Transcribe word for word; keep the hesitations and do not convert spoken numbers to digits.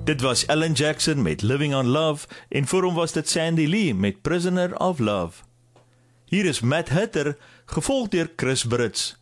Dit was Alan Jackson met Living on Love en voor hom was dit Sandy Lee met Prisoner of Love. Hier is Matt Hutter, gevolg deur Chris Brits.